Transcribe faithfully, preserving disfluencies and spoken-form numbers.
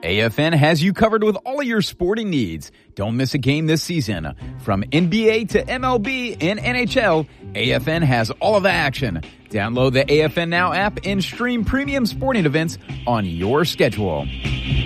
A F N has you covered with all of your sporting needs. Don't miss a game this season. From N B A to M L B and N H L, A F N has all of the action. Download the A F N Now app and stream premium sporting events on your schedule.